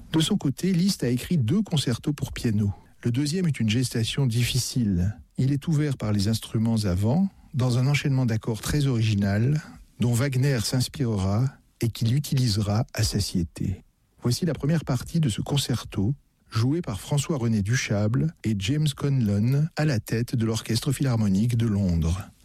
De son côté, Liszt a écrit 2 concertos pour piano. Le deuxième est une gestation difficile. Il est ouvert par les instruments avant, dans un enchaînement d'accords très original, dont Wagner s'inspirera et qu'il utilisera à satiété. Voici la première partie de ce concerto, joué par François-René Duchâble et James Conlon à la tête de l'Orchestre Philharmonique de Londres.